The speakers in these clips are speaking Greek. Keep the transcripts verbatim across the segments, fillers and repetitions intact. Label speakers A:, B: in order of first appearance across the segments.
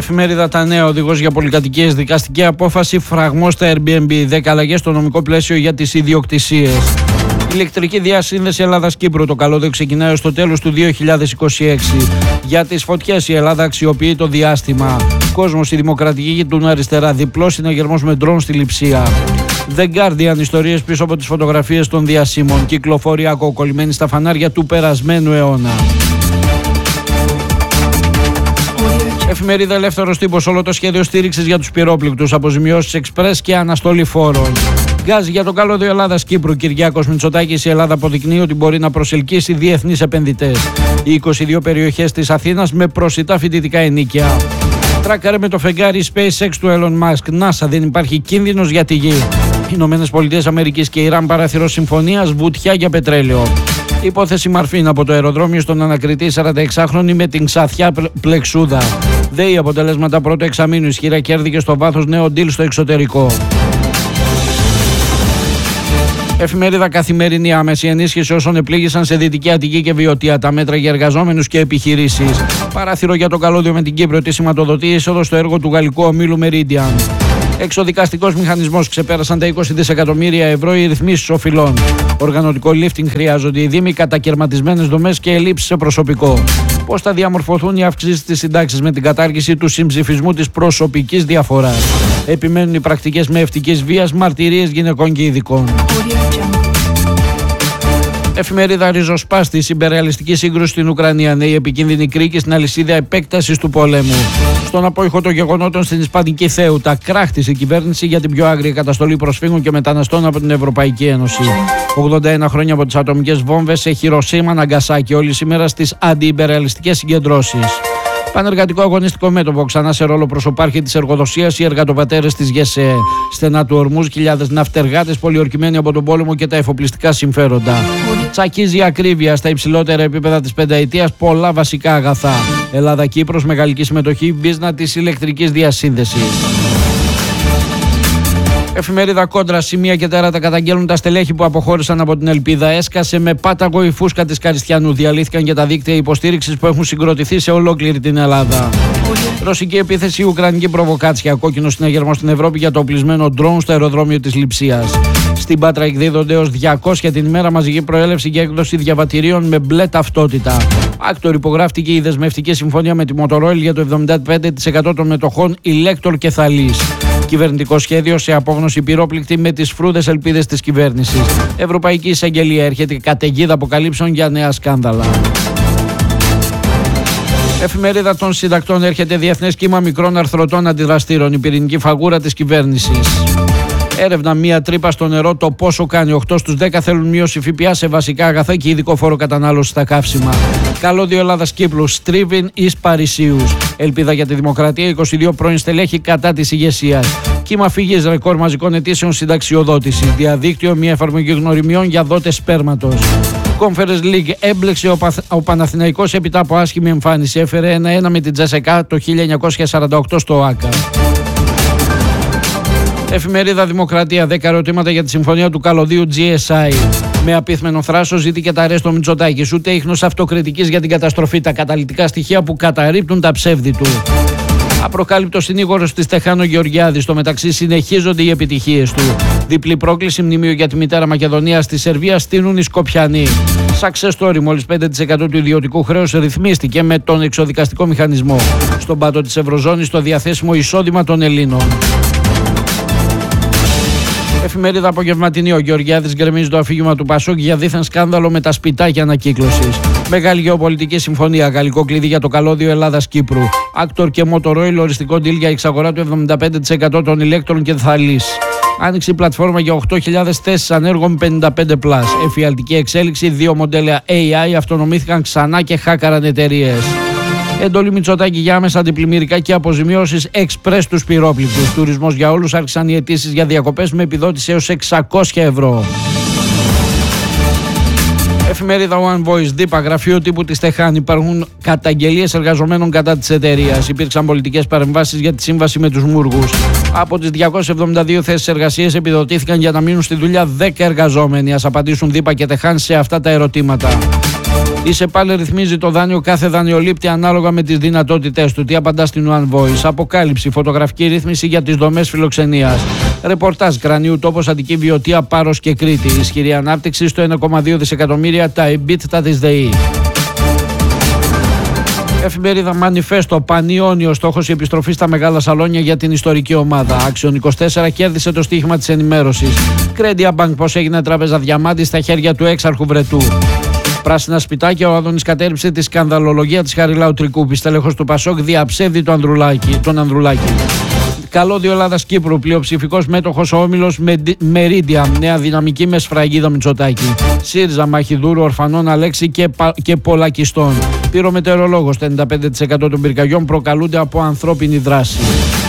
A: Εφημερίδα Τα Νέα. Οδηγός για πολυκατοικίες. Δικαστική απόφαση. Φραγμό στα Airbnb. δέκα αλλαγές στο νομικό πλαίσιο για τις ιδιοκτησίες. Ηλεκτρική διασύνδεση Ελλάδας-Κύπρου. Το καλώδιο ξεκινάει στο τέλος του δύο χιλιάδες είκοσι έξι. Για τις φωτιές η Ελλάδα αξιοποιεί το διάστημα. Κόσμος, η δημοκρατική γειτονού αριστερά. Διπλός συναγερμός με ντρόν στη Λειψία. The Guardian. Ιστορίες πίσω από τις φωτογραφίες των διασύμων. Κυκλοφορία κολλημένη στα φανάρια του περασμένου αιώνα. Εφημερίδα Ελεύθερος Τύπος. Όλο το σχέδιο στήριξης για τους πυρόπληκτους. Αποζημιώσεις εξπρές και αναστολή φόρων. Γκάζι για το καλώδιο Ελλάδας-Κύπρου. Κυριάκος Μητσοτάκης. Η Ελλάδα αποδεικνύει ότι μπορεί να προσελκύσει διεθνείς επενδυτές. Οι είκοσι δύο περιοχές της Αθήνας με προσιτά φοιτητικά ενοίκια. Τράκαρε με το φεγγάρι SpaceX του Elon Musk. NASA. Δεν υπάρχει κίνδυνος για τη γη. Ηνωμένες Πολιτείες Αμερικής και Ιράν παραθυρό συμφωνίας. Βουτιά για πετρέλαιο. Υπόθεση Μαρφίν από το αεροδρόμιο στον ανακριτή σαρανταεξάχρονη με την ξαθιά πλεξούδα. ΔΕΗ αποτελέσματα πρώτο εξαμήνου. Ισχυρά κέρδη και στο βάθος νέο ντύλ στο εξωτερικό. Εφημερίδα Καθημερινή. Άμεση ενίσχυση όσων επλήγησαν σε Δυτική Αττική και Βιωτία. Τα μέτρα για εργαζόμενους και επιχειρήσεις. Παράθυρο για το καλώδιο με την Κύπρο. Τη σηματοδοτεί είσοδο στο έργο του γαλλικού ομίλου Meridian. Εξοδικαστικός μηχανισμός. Ξεπέρασαν τα είκοσι δισεκατομμύρια ευρώ οι ρυθμίσεις οφειλών. Οργανωτικό lifting χρειάζονται οι Δήμοι, κατακαιρματισμένες δομές και ελλείψεις σε προσωπικό. Πώς θα διαμορφωθούν οι αυξήσεις στις συντάξεις με την κατάργηση του συμψηφισμού της προσωπικής διαφοράς. Επιμένουν οι πρακτικές με ευτικής βίας, μαρτυρίες γυναικών και ειδικών. Εφημερίδα Ριζοσπάστη. Υπερρεαλιστική σύγκρουση στην Ουκρανία. Νέη επικίνδυνη κρίκη στην αλυσίδα επέκτασης του πολέμου. Στον απόϊχο των γεγονότων στην Ισπανική Θέουτα. Κράχτησε η κυβέρνηση για την πιο άγρια καταστολή προσφύγων και μεταναστών από την Ευρωπαϊκή Ένωση. ογδόντα ένα χρόνια από τις ατομικές βόμβες σε Χιροσίμα, Ναγκασάκι. Όλη σήμερα στις αντιυπερρεαλιστικές συγκεντρώσεις. Πανεργατικό αγωνιστικό μέτωπο. Ξανά σε ρόλο προσωπάρχη της εργοδοσίας οι εργατοπατέρες της ΓΕΣΕ. Στενά του ορμούς, χιλιάδες ναυτεργάτες πολιορκημένοι από τον πόλεμο και τα εφοπλιστικά συμφέροντα. Τσακίζει ακρίβεια στα υψηλότερα επίπεδα της πενταετίας πολλά βασικά αγαθά. Ελλάδα-Κύπρος, μεγαλική συμμετοχή μπίζνα της ηλεκτρικής διασύνδεσης. Εφημερίδα Κόντρα. Σημεία και τέρατα καταγγέλνουν τα στελέχη που αποχώρησαν από την Ελπίδα. Έσκασε με πάταγο η φούσκα της Καριστιανού. Διαλύθηκαν για τα δίκτυα υποστήριξης που έχουν συγκροτηθεί σε ολόκληρη την Ελλάδα. Ρωσική επίθεση, Ουκρανική προβοκάτσια. Κόκκινο συναγερμό στην Ευρώπη για το οπλισμένο ντρόουν στο αεροδρόμιο της Λειψίας. Στην Πάτρα εκδίδονται ως διακόσια την ημέρα μαζική προέλευση για έκδοση διαβατηρίων με μπλε ταυτότητα. Άκτορ υπογράφτηκε η δεσμευτική συμφωνία με τη Motorola για το εβδομήντα πέντε τοις εκατό των μετοχών Ηλέκτορ και Θαλής. Κυβερνητικό σχέδιο σε απόγνωση πυρόπληκτη με τις φρούδες ελπίδες της κυβέρνησης. Ευρωπαϊκή Εισαγγελία έρχεται καταιγίδα αποκαλύψεων για νέα σκάνδαλα. Εφημερίδα των Συντακτών. Έρχεται διεθνές κύμα μικρών αρθρωτών αντιδραστήρων. Η πυρηνική φαγούρα της κυβέρνησης. Έρευνα μία τρύπα στο νερό το πόσο κάνει. οκτώ στους δέκα θέλουν μείωση ΦΠΑ σε βασικά αγαθά και ειδικό φόρο κατανάλωση στα καύσιμα. Καλώδιο Ελλάδας-Κύπρου. Στρίβιν εις Παρισίους. Ελπίδα για τη δημοκρατία. είκοσι δύο πρώην στελέχη κατά της ηγεσίας. Κύμα φυγής, ρεκόρ μαζικών αιτήσεων συνταξιοδότηση. Διαδίκτυο, μια εφαρμογή γνωριμιών για δότες σπέρματος. Conference League. Έμπλεξε ο, Παθ, ο Παναθηναϊκός έπειτα από άσχημη εμφάνιση. Έφερε ένα ένα με την Τζέσεκα το χίλια εννιακόσια σαράντα οκτώ στο ΆΚΑ. Εφημερίδα Δημοκρατία. δέκα ερωτήματα για τη συμφωνία του καλωδίου τζι ες άι. Με απίθμενο θράσο ζήτηκε τα αρέστο Μητσοτάκης. Ούτε ίχνος αυτοκριτικής για την καταστροφή. Τα καταλυτικά στοιχεία που καταρρίπτουν τα ψεύδη του. Απροκάλυπτο συνήγορος της Τεχάνο Γεωργιάδη. Στο μεταξύ συνεχίζονται οι επιτυχίες του. Διπλή πρόκληση, μνημείο για τη μητέρα Μακεδονία στη Σερβία στείνουν οι Σκοπιανοί. Success story, μόλις πέντε τοις εκατό του ιδιωτικού χρέους ρυθμίστηκε με τον εξοδικαστικό μηχανισμό. Στον πάτο της Ευρωζώνης το διαθέσιμο εισόδημα των Ελλήνων. Εφημερίδα Απογευματινή. Ο Γεωργιάδης γκρεμίζει το αφήγημα του Πασόκ για δίθεν σκάνδαλο με τα σπιτάκια ανακύκλωσης. Μεγάλη γεωπολιτική συμφωνία. Γαλλικό κλειδί για το καλώδιο Ελλάδας-Κύπρου. Άκτορ και Motorola. Οριστικό deal για εξαγορά του εβδομήντα πέντε τοις εκατό των ηλέκτρων και Θαλής. Άνοιξε η πλατφόρμα για οκτώ χιλιάδες θέσεις ανέργων πενήντα πέντε πλας. Εφιαλτική εξέλιξη. Δύο μοντέλα έι άι αυτονομήθηκαν ξανά και χάκαραν εταιρείες. Εντολή Μητσοτάκη για άμεσα αντιπλημμυρικά και αποζημιώσεις εξπρές στους πυρόπληκτους. Τουρισμός για όλους. Άρχισαν οι αιτήσεις για διακοπές με επιδότηση έως εξακόσια ευρώ. Εφημερίδα One Voice. ΔΥΠΑ. Γραφείο τύπου της Τεχάν. Υπάρχουν καταγγελίες εργαζομένων κατά της εταιρείας. Υπήρξαν πολιτικές παρεμβάσεις για τη σύμβαση με τους Μούργους. Από τις διακόσιες εβδομήντα δύο θέσεις εργασίας επιδοτήθηκαν για να μείνουν στη δουλειά δέκα εργαζόμενοι. Ας απαντήσουν ΔΥΠΑ και Τεχάν σε αυτά τα ερωτήματα. Η ΣΕΠΑΛ ρυθμίζει το δάνειο κάθε δανειολήπτη ανάλογα με τις δυνατότητές του. Τι απαντά στην One Voice? Αποκάλυψη, φωτογραφική ρύθμιση για τις δομές φιλοξενίας. Ρεπορτάζ Κρανίου, τόπος Αττική, Βιωτία, Πάρος και Κρήτη. Ισχυρή ανάπτυξη στο ένα κόμμα δύο δισεκατομμύρια τα EBITDA της ΔΕΗ. Εφημερίδα Μανιφέστο, Πανιόνιο, στόχος η επιστροφή στα μεγάλα σαλόνια για την ιστορική ομάδα. Άξιον είκοσι τέσσερα κέρδισε το στοίχημα της ενημέρωσης. Credit Bank, πώς έγινε τράπεζα διαμάντη στα χέρια του έξαρχου Βρετού. Πράσινα σπιτάκια, ο Άδωνης κατέριψε τη σκανδαλολογία της Χαριλάου Τρικούπη. Στέλεχος του Πασόκ διαψεύδει το Ανδρουλάκη, τον Ανδρουλάκη. Καλώδιο Ελλάδας-Κύπρου, πλειοψηφικός μέτοχος ο όμιλος Μερίδια, νέα δυναμική με σφραγίδα Μητσοτάκη. ΣΥΡΙΖΑ, Μαχιδούρου, Ορφανών, Αλέξη και, πα, και Πολακιστών. Πυρομετεωρολόγος, το ενενήντα πέντε τοις εκατό των πυρκαγιών προκαλούνται από ανθρώπινη δράση.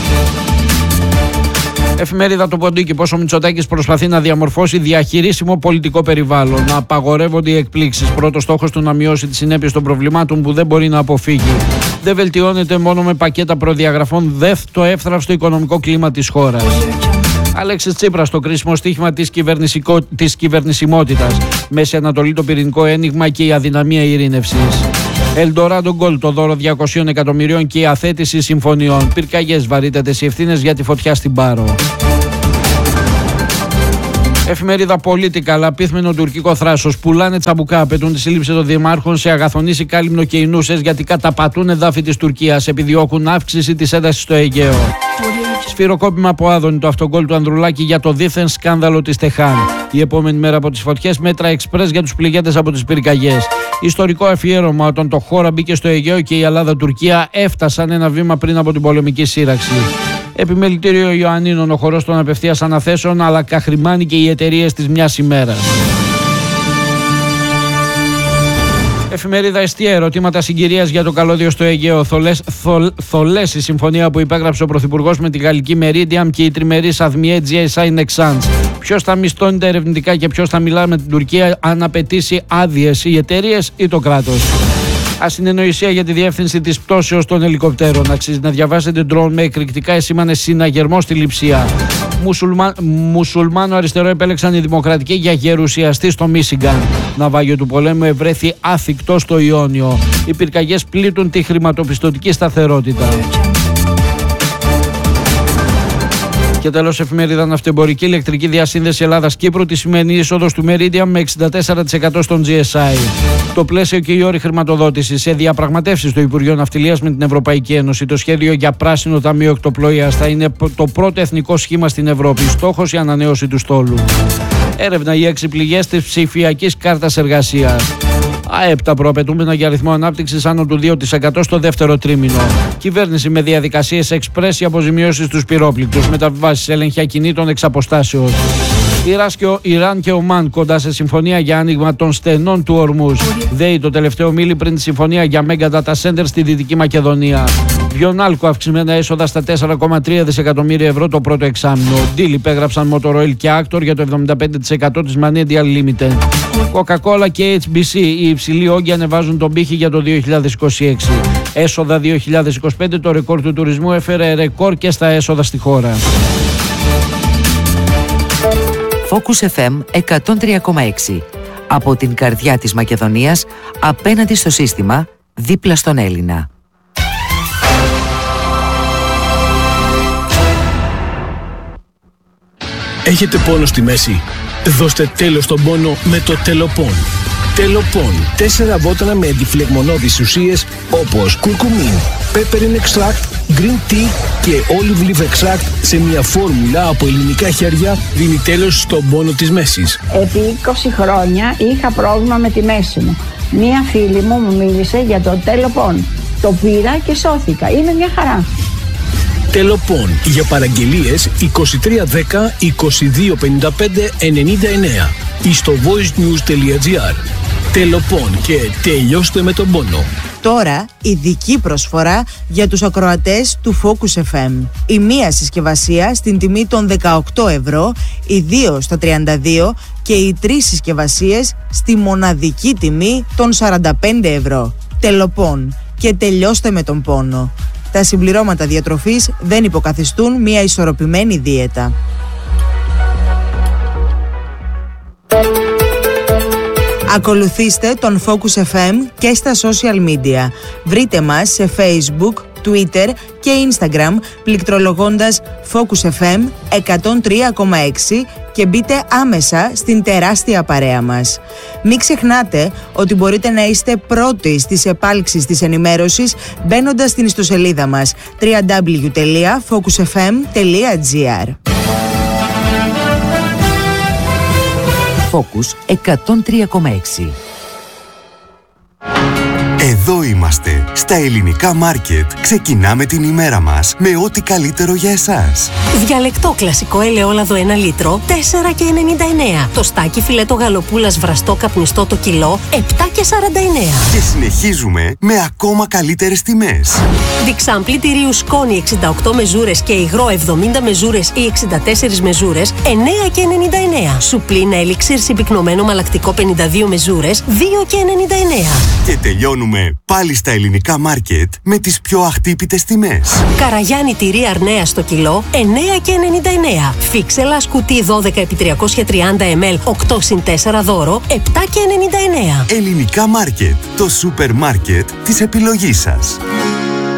A: Εφημερίδα Το Ποντίκι, πώς ο Μητσοτάκης προσπαθεί να διαμορφώσει διαχειρίσιμο πολιτικό περιβάλλον. Να απαγορεύονται οι εκπλήξεις. Πρώτος στόχος του να μειώσει τις συνέπειες των προβλημάτων που δεν μπορεί να αποφύγει. Δεν βελτιώνεται μόνο με πακέτα προδιαγραφών, δευ το εύθραυστο οικονομικό κλίμα της χώρας. Αλέξης Τσίπρας, το κρίσιμο στίχημα της, της κυβερνησιμότητας. Μέση Ανατολή, το πυρηνικό ένιγμα και η αδυναμία ειρήνευσης. Ελντοράντο Γκολ, το δώρο διακοσίων εκατομμυρίων και η αθέτηση συμφωνιών. Πυρκαγιές, βαρύτατες οι ευθύνες για τη φωτιά στην Πάρο. Εφημερίδα Πολίτικα, λαπίθμενο τουρκικό θράσος. Πουλάνε τσαμπουκά, απαιτούν τη σύλληψη των δημάρχων σε Αγαθονήσι, Κάλυμνο και Ινούσες γιατί καταπατούν εδάφη της Τουρκίας. Επιδιώκουν αύξηση της έντασης στο Αιγαίο. Σφυροκόπημα από Άδωνη, το αυτογκόλ του Ανδρουλάκη για το δίθεν σκάνδαλο της Τεχάν. Η επόμενη μέρα από τις φωτιές, μέτρα εξπρές για τους πληγέντες από τις πυρκαγιές. Ιστορικό αφιέρωμα όταν το χώρα μπήκε στο Αιγαίο και η Ελλάδα-Τουρκία έφτασαν ένα βήμα πριν από την πολεμική σύραξη. Επιμελητήριο Ιωαννίνων, ο χορός των απευθείας αναθέσεων, αλλά καχρημάνοι και οι εταιρείες της μιας ημέρας. Εφημερίδα Εστία, ερωτήματα συγκυρίας για το καλώδιο στο Αιγαίο. Θολές, θολ, θολές η συμφωνία που υπέγραψε ο Πρωθυπουργός με τη γαλλική Meridiam και η τριμερής Αδμιέ τζι ες άι Nexans. Ποιος θα μισθώνει τα ερευνητικά και ποιος θα μιλά με την Τουρκία αν απαιτήσει άδειες, οι εταιρείες ή το κράτος. Ασυνεννοησία για τη διεύθυνση της πτώσεως των ελικοπτέρων. Αξίζει να διαβάσετε ντρόν με εκρηκτικά εσήμανε συναγερμό στη Λειψία. Μουσουλμα... Μουσουλμάνο αριστερό επέλεξαν οι δημοκρατικοί για γερουσιαστή στο Μίσιγκαν. Ναυάγιο του πολέμου ευρέθη άθικτο στο Ιόνιο. Οι πυρκαγιές πλήττουν τη χρηματοπιστωτική σταθερότητα. Και τέλος, εφημερίδα Ναυτεμπορική, ηλεκτρική διασύνδεση Ελλάδας-Κύπρου, τη σημαίνει είσοδος του Meridiam με εξήντα τέσσερα τοις εκατό στον τζι ες άι. Το πλαίσιο και οι όροι χρηματοδότησης. Σε διαπραγματεύσεις στο Υπουργείο Ναυτιλίας με την Ευρωπαϊκή Ένωση, το σχέδιο για πράσινο ταμείο εκτοπλοείας θα είναι το πρώτο εθνικό σχήμα στην Ευρώπη. Στόχος η ανανέωση του στόλου. Έρευνα οι έξι πληγές της ψηφιακής κάρτας εργασίας. ΑΕΠ, τα προαπαιτούμενα για αριθμό ανάπτυξης άνω του δύο τοις εκατό στο δεύτερο τρίμηνο. Κυβέρνηση με διαδικασίες εξπρές για αποζημιώσεις στους πυρόπληκτους. Μεταβιβάσεις, έλεγχη ακινήτων εξ αποστάσεως. Ιράν και Ομάν κοντά σε συμφωνία για άνοιγμα των στενών του Ορμούζ. ΔΕΗ, το τελευταίο μίλι πριν τη συμφωνία για Mega Data Center στη Δυτική Μακεδονία. Βιονάλκο, αυξημένα έσοδα στα τέσσερα κόμμα τρία δισεκατομμύρια ευρώ το πρώτο εξάμηνο. Deal υπέγραψαν Motorola και Actor για το εβδομήντα πέντε τοις εκατό της Manedia Limited. Coca-Cola και έιτς μπι σι, οι υψηλοί όγκοι ανεβάζουν τον πύχη για το δύο χιλιάδες είκοσι έξι. Έσοδα δύο χιλιάδες είκοσι πέντε, το ρεκόρ του τουρισμού έφερε ρεκόρ και στα έσοδα στη χώρα.
B: Focus εφ εμ εκατόν τρία κόμμα έξι. Από την καρδιά της Μακεδονίας, απέναντι στο σύστημα, δίπλα στον Έλληνα.
C: Έχετε πόνο στη μέση? Δώστε τέλος στον πόνο με το Τελοπών. Τελοπών. Τέσσερα βότανα με αντιφλεγμονώδεις ουσίες όπως κουρκουμίν, peppermint extract, green tea και olive leaf extract σε μια φόρμουλα από ελληνικά χέρια δίνει τέλος στον πόνο της μέσης.
D: Επί είκοσι χρόνια είχα πρόβλημα με τη μέση μου. Μία φίλη μου μου μίλησε για το Τελοπών. Το πήρα και σώθηκα. Είναι μια χαρά.
C: Τελοπών. Για παραγγελίες είκοσι τρία δέκα είκοσι δύο πενήντα πέντε ενενήντα εννέα ή στο voicenews τελεία gr. Τελοπών και τελειώστε με τον πόνο.
E: Τώρα ειδική προσφορά για τους ακροατές του Focus εφ εμ. Η μία συσκευασία στην τιμή των δεκαοκτώ ευρώ, οι δύο στα τριάντα δύο και οι τρεις συσκευασίες στη μοναδική τιμή των σαράντα πέντε ευρώ. Τελοπών και τελειώστε με τον πόνο. Τα συμπληρώματα διατροφής δεν υποκαθιστούν μια ισορροπημένη δίαιτα. Ακολουθήστε τον Focus εφ εμ και στα social media. Βρείτε μας σε Facebook, Twitter και Instagram πληκτρολογώντας Focus εφ εμ εκατόν τρία κόμμα έξι και μπείτε άμεσα στην τεράστια παρέα μας. Μην ξεχνάτε ότι μπορείτε να είστε πρώτοι στις επάλξεις της ενημέρωσης μπαίνοντας στην ιστοσελίδα μας double-u double-u double-u τελεία focus f m τελεία g r.
B: Focus εκατόν τρία κόμμα έξι.
F: Εδώ είμαστε, στα ελληνικά μάρκετ. Ξεκινάμε την ημέρα μας με ό,τι καλύτερο για εσάς.
G: Διαλεκτό κλασικό ελαιόλαδο ένα λίτρο, τέσσερα και ενενήντα εννέα. Το στάκι φιλέτο γαλοπούλας βραστό καπνιστό το κιλό, επτά και σαράντα εννέα.
F: Και συνεχίζουμε με ακόμα καλύτερες τιμές.
G: Διξάμπλι τυρίου σκόνη εξήντα οκτώ μεζούρες και υγρό εβδομήντα μεζούρες ή εξήντα τέσσερις μεζούρες, εννέα και ενενήντα εννέα. Σουπλίνα ελίξιρ συμπυκνωμένο μαλακτικό πενήντα δύο μεζούρες, δύο και ενενήντα εννέα.
F: Και τελειώνουμε πάλι στα ελληνικά μάρκετ με τις πιο αχτύπητες τιμές.
G: Καραγιάννη τυρί αρνέα στο κιλό, εννέα και ενενήντα εννέα. Φίξελα σκουτί δώδεκα επί τριακόσια τριάντα μιλιλίτρα, οκτώ συν τέσσερα δώρο, επτά και ενενήντα εννέα.
F: Ελληνικά μάρκετ, το σούπερ μάρκετ της επιλογής σας.